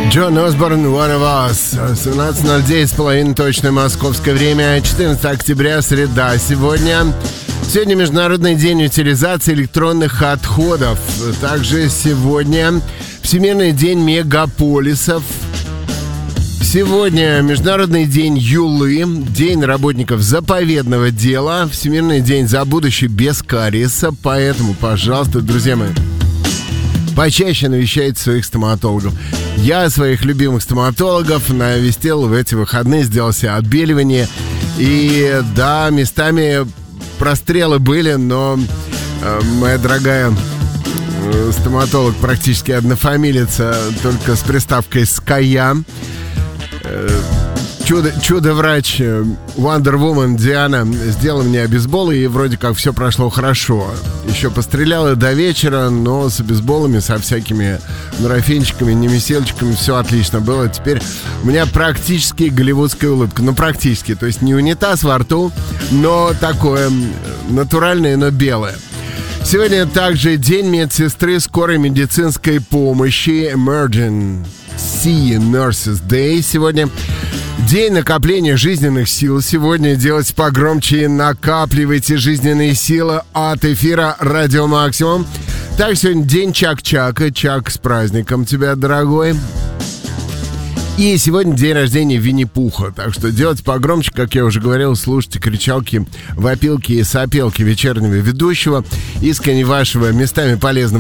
Джон Осборн, One of Us. 17:09, точное московское время, 14 октября, среда. Сегодня Международный день утилизации электронных отходов. Также сегодня Всемирный день мегаполисов. Сегодня Международный день Юлы, День работников заповедного дела, Всемирный день за будущее без кариеса. Поэтому, пожалуйста, друзья мои, почаще навещайте своих стоматологов. Я своих любимых стоматологов навестил в эти выходные, сделал себе отбеливание. И да, местами прострелы были, но моя дорогая стоматолог практически однофамилица, только с приставкой «ская». Чудо-врач Wonder Woman Диана сделала мне обезбол, и вроде как все прошло хорошо. Еще постреляла до вечера, но с обезболами, со всякими нурофенчиками, немесельчиками все отлично было. Теперь у меня практически голливудская улыбка. Ну, практически, то есть не унитаз во рту, но такое натуральное, но белое. Сегодня также День медсестры скорой медицинской помощи, Emergency Nurses Day. Сегодня День накопления жизненных сил. Сегодня делайте погромче и накапливайте жизненные силы от эфира «Радио Максимум». Так, сегодня день Чак-Чака. Чак, с праздником тебя, дорогой. И сегодня день рождения Винни-Пуха. Так что делайте погромче, как я уже говорил, слушайте кричалки, вопилки и сопелки вечернего ведущего. Искренне вашего местами полезного